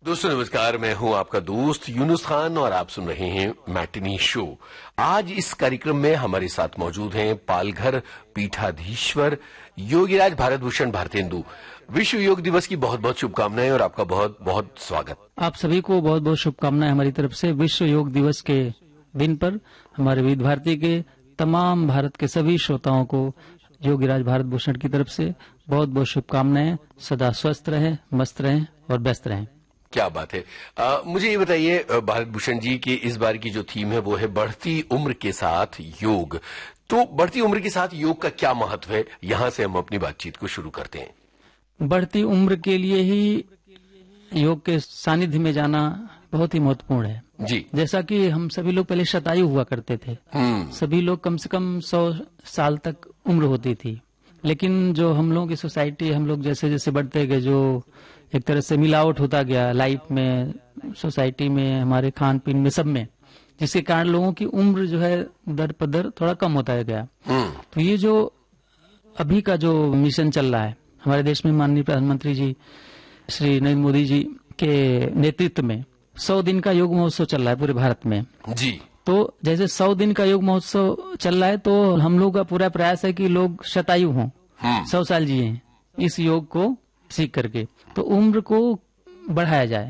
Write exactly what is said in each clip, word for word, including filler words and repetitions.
दोस्तों नमस्कार, मैं हूं आपका दोस्त यूनुस खान और आप सुन रहे हैं मैटिनी शो। आज इस कार्यक्रम में हमारे साथ मौजूद हैं पालघर पीठाधीश्वर योगीराज भारत भूषण भारतेंदु। विश्व योग दिवस की बहुत बहुत शुभकामनाएं और आपका बहुत बहुत स्वागत। आप सभी को बहुत बहुत शुभकामनाएं हमारी तरफ से। विश्व योग दिवस के दिन पर हमारे विविध भारती के तमाम भारत के सभी श्रोताओं को योगीराज भारत भूषण की तरफ से बहुत बहुत शुभकामनाएं। सदा स्वस्थ रहें, मस्त रहें और व्यस्त रहें। क्या बात है। आ, मुझे ये बताइए भारत भूषण जी की इस बार की जो थीम है वो है बढ़ती उम्र के साथ योग। तो बढ़ती उम्र के साथ योग का क्या महत्व है, यहाँ से हम अपनी बातचीत को शुरू करते हैं। बढ़ती उम्र के लिए ही योग के सानिध्य में जाना बहुत ही महत्वपूर्ण है जी। जैसा कि हम सभी लोग पहले शतायु हुआ करते थे, सभी लोग कम से कम सौ साल तक उम्र होती थी। लेकिन जो हम लोगों की सोसाइटी, हम लोग जैसे जैसे बढ़ते गए, जो एक तरह से मिलावट होता गया लाइफ में, सोसाइटी में, हमारे खान पीन में, सब में, जिसके कारण लोगों की उम्र जो है दर पर दर थोड़ा कम होता गया। तो ये जो अभी का जो मिशन चल रहा है हमारे देश में, माननीय प्रधानमंत्री जी श्री नरेंद्र मोदी जी के नेतृत्व में सौ दिन का योग महोत्सव चल रहा है पूरे भारत में जी। तो जैसे सौ दिन का योग महोत्सव चल रहा है, तो हम लोग का पूरा प्रयास है कि लोग शतायु हों, सौ साल जिए इस योग को सीख करके, तो उम्र को बढ़ाया जाए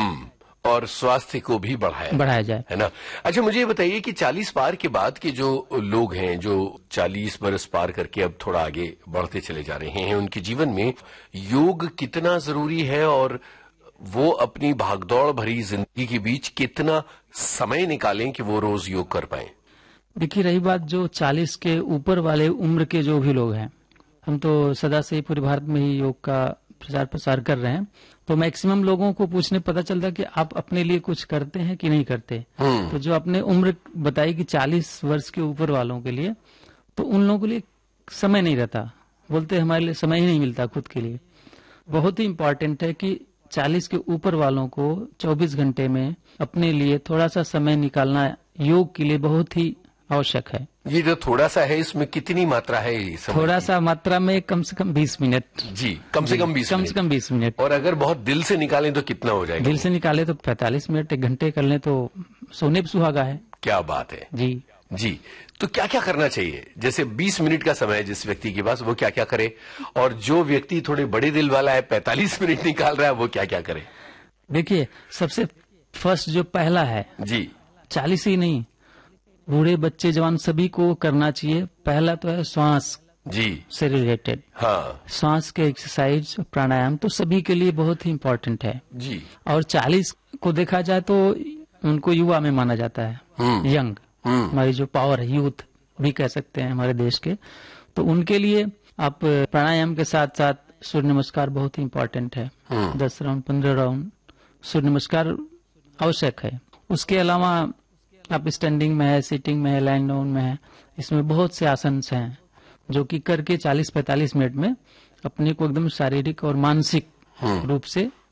और स्वास्थ्य को भी बढ़ाया बढ़ाया जाए, है ना। अच्छा, मुझे ये बताइए कि चालीस पार के बाद के जो लोग हैं, जो चालीस बरस पार करके अब थोड़ा आगे बढ़ते चले जा रहे हैं, उनके जीवन में योग कितना जरूरी है और वो अपनी भागदौड़ भरी जिंदगी के बीच कितना समय निकालें कि वो रोज योग कर पाएं। देखिए, रही बात जो चालीस के ऊपर वाले उम्र के जो भी लोग हैं, हम तो सदा से पूरे भारत में ही योग का प्रचार प्रसार कर रहे हैं, तो मैक्सिमम लोगों को पूछने पता चलता है कि आप अपने लिए कुछ करते हैं कि नहीं करते। तो जो आपने उम्र बताई कि चालीस वर्ष के ऊपर वालों के लिए, तो उन लोगों के लिए समय नहीं रहता, बोलते हमारे लिए समय ही नहीं मिलता खुद के लिए। बहुत ही इम्पोर्टेंट है कि चालीस के ऊपर वालों को चौबीस घंटे में अपने लिए थोड़ा सा समय निकालना योग के लिए बहुत ही आवश्यक है। ये जो थोड़ा सा है, इसमें कितनी मात्रा है? थोड़ा सा मात्रा में कम से कम बीस मिनट जी, कम से कम बीस कम से कम बीस मिनट। और अगर बहुत दिल से निकालें तो कितना हो जाएगा? दिल से निकाले तो पैंतालीस मिनट, एक घंटे कर लें तो सोने पे सुहागा है। क्या बात है जी जी। तो क्या क्या करना चाहिए? जैसे बीस मिनट का समय है जिस व्यक्ति के पास, वो क्या क्या करे, और जो व्यक्ति थोड़े बड़े दिल वाला है, पैंतालीस मिनट निकाल रहा है, वो क्या क्या करे? देखिए, सबसे फर्स्ट जो पहला है जी, चालीस ही नहीं, बूढ़े बच्चे जवान सभी को करना चाहिए। पहला तो है श्वास जी से रिलेटेड, हाँ, श्वास के एक्सरसाइज, प्राणायाम तो सभी के लिए बहुत ही इम्पोर्टेंट है जी। और चालीस को देखा जाए तो उनको युवा में माना जाता है, यंग, हमारी जो पावर है, यूथ भी कह सकते हैं हमारे देश के। तो उनके लिए आप प्राणायाम के साथ साथ सूर्य नमस्कार बहुत ही इम्पोर्टेंट है। दस राउंड पंद्रह राउंड सूर्य नमस्कार आवश्यक है। उसके अलावा आप स्टैंडिंग में है, सिटिंग में है, लाइन डाउन में है, इसमें बहुत से आसन हैं जो कि करके चालीस पैंतालीस मिनट में अपने को एकदम शारीरिक और मानसिक रूप से